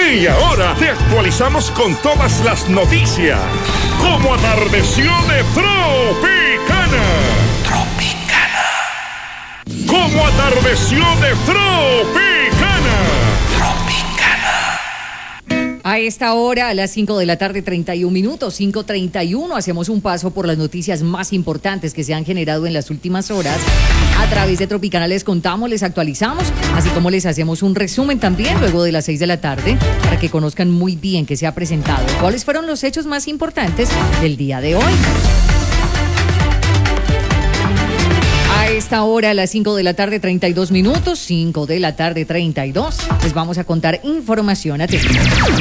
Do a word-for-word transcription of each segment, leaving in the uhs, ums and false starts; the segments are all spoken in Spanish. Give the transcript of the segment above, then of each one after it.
Y ahora te actualizamos con todas las noticias. Como atardeció de Tropicana. Tropicana. Como atardeció de Tropicana. Tropicana. A esta hora, a las cinco de la tarde, treinta y un minutos, cinco treinta y uno, hacemos un paso por las noticias más importantes que se han generado en las últimas horas. A través de Tropicana les contamos, les actualizamos, así como les hacemos un resumen también luego de las seis de la tarde, para que conozcan muy bien qué se ha presentado, cuáles fueron los hechos más importantes del día de hoy. A esta hora, a las cinco de la tarde, treinta y dos minutos, cinco de la tarde, treinta y dos, les vamos a contar información atenta.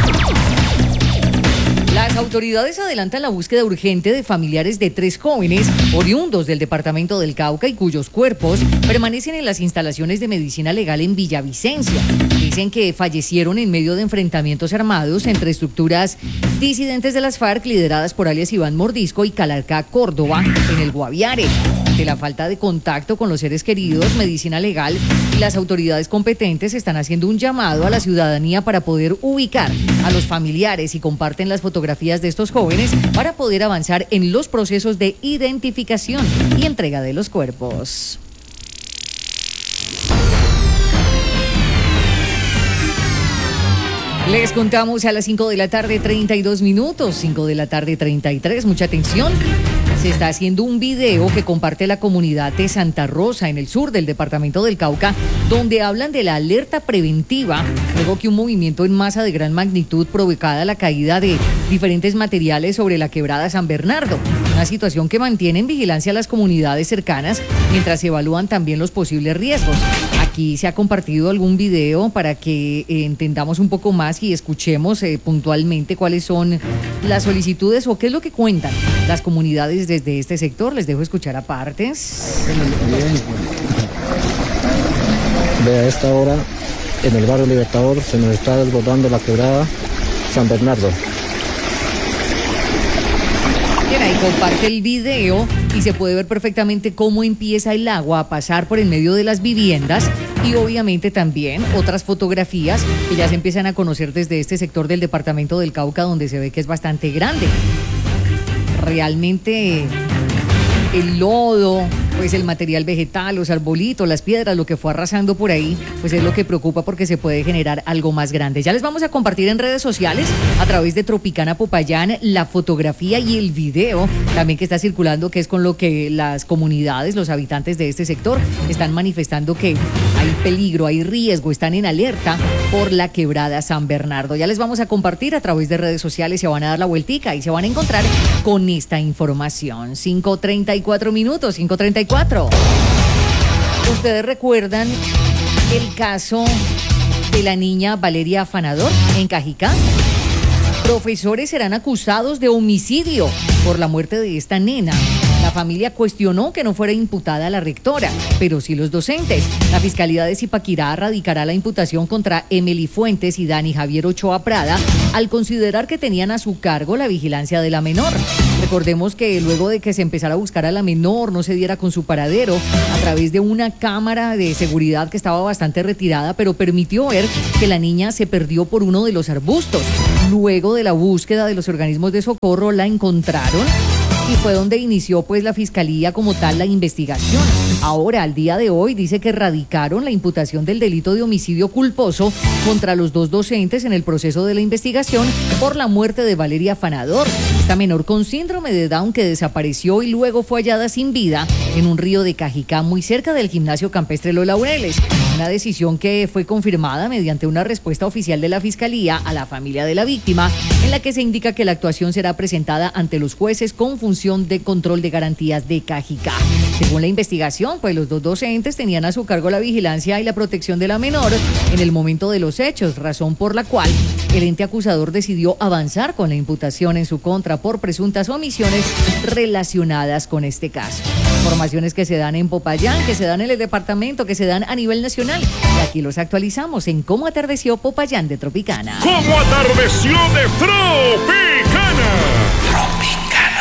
Las autoridades adelantan la búsqueda urgente de familiares de tres jóvenes oriundos del departamento del Cauca y cuyos cuerpos permanecen en las instalaciones de medicina legal en Villavicencia. Dicen que fallecieron en medio de enfrentamientos armados entre estructuras disidentes de las FARC lideradas por alias Iván Mordisco y Calarcá Córdoba en el Guaviare. De la falta de contacto con los seres queridos, Medicina Legal y las autoridades competentes están haciendo un llamado a la ciudadanía para poder ubicar a los familiares y comparten las fotografías de estos jóvenes para poder avanzar en los procesos de identificación y entrega de los cuerpos. Les contamos a las cinco de la tarde, treinta y dos minutos, cinco de la tarde, treinta y tres, mucha atención. Se está haciendo un video que comparte la comunidad de Santa Rosa, en el sur del departamento del Cauca, donde hablan de la alerta preventiva, luego que un movimiento en masa de gran magnitud provocada la caída de diferentes materiales sobre la quebrada San Bernardo, una situación que mantiene en vigilancia a las comunidades cercanas, mientras se evalúan también los posibles riesgos. Aquí se ha compartido algún video para que eh, entendamos un poco más y escuchemos eh, puntualmente cuáles son las solicitudes o qué es lo que cuentan las comunidades desde este sector. Les dejo escuchar a partes. Bien. Ve, a esta hora en el barrio Libertador se nos está desbordando la quebrada San Bernardo. Bien, ahí comparte el video y se puede ver perfectamente cómo empieza el agua a pasar por el medio de las viviendas y obviamente también otras fotografías que ya se empiezan a conocer desde este sector del departamento del Cauca, donde se ve que es bastante grande. Realmente el lodo, pues el material vegetal, los arbolitos, las piedras, lo que fue arrasando por ahí, pues es lo que preocupa porque se puede generar algo más grande. Ya les vamos a compartir en redes sociales a través de Tropicana Popayán la fotografía y el video también que está circulando, que es con lo que las comunidades, los habitantes de este sector están manifestando que hay peligro, hay riesgo, están en alerta por la quebrada San Bernardo. Ya les vamos a compartir a través de redes sociales, se van a dar la vueltica y se van a encontrar con esta información. cinco treinta y cuatro minutos, cinco treinta y cuatro. ¿Ustedes recuerdan el caso de la niña Valeria Afanador en Cajicá? Profesores serán acusados de homicidio por la muerte de esta nena. La familia cuestionó que no fuera imputada la rectora, pero sí los docentes. La Fiscalía de Zipaquirá radicará la imputación contra Emily Fuentes y Dani Javier Ochoa Prada al considerar que tenían a su cargo la vigilancia de la menor. Recordemos que luego de que se empezara a buscar a la menor, no se diera con su paradero a través de una cámara de seguridad que estaba bastante retirada, pero permitió ver que la niña se perdió por uno de los arbustos. Luego de la búsqueda de los organismos de socorro, la encontraron y fue donde inició pues la fiscalía como tal la investigación. Ahora, al día de hoy, dice que radicaron la imputación del delito de homicidio culposo contra los dos docentes en el proceso de la investigación por la muerte de Valeria Afanador, esta menor con síndrome de Down que desapareció y luego fue hallada sin vida en un río de Cajicá muy cerca del gimnasio campestre Los Laureles. Una decisión que fue confirmada mediante una respuesta oficial de la Fiscalía a la familia de la víctima, en la que se indica que la actuación será presentada ante los jueces con función de control de garantías de Cajicá. Según la investigación, pues los dos docentes tenían a su cargo la vigilancia y la protección de la menor en el momento de los hechos, razón por la cual el ente acusador decidió avanzar con la imputación en su contra por presuntas omisiones relacionadas con este caso. Informaciones que se dan en Popayán, que se dan en el departamento, que se dan a nivel nacional. Y aquí los actualizamos en Cómo atardeció Popayán de Tropicana. Cómo atardeció de Tropicana.